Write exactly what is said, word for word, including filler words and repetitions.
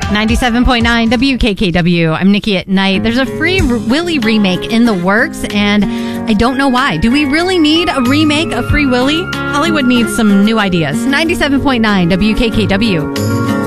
ninety-seven point nine W K K W. I'm Nikki at Night. There's a Free Willy remake in the works, and I don't know why. Do we really need a remake of Free Willy? Hollywood needs some new ideas. ninety-seven point nine W K K W.